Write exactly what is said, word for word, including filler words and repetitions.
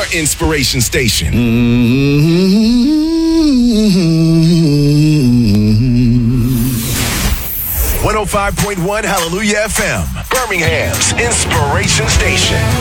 inspiration station. one oh five point one Hallelujah F M, Birmingham's inspiration station.